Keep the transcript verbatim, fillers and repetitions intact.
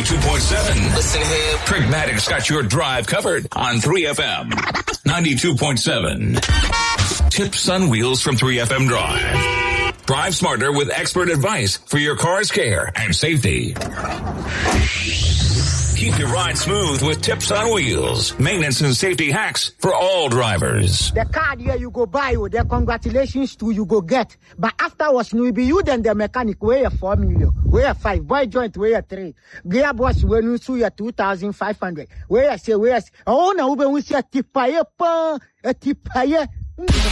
ninety-two point seven. Listen here. Pragmatic's got your drive covered on three F M. ninety-two point seven. Tips on Wheels from three F M Drive. Drive smarter with expert advice for your car's care and safety. Keep your ride smooth with Tips on Wheels. Maintenance and safety hacks for all drivers. The card here you go buy, you, the congratulations to you go get. But afterwards, no, be you then the mechanic, weigh a four million, weigh a five, boy joint, weigh a three. Gearbox, when you sue your two thousand five hundred. Weigh a say, weigh a, oh, no, we see a tip, a tip,